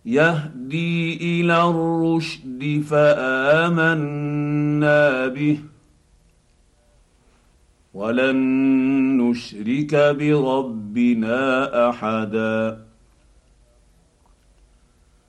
يهدي الى الرشد فامنا به ولن نشرك بربنا احدا.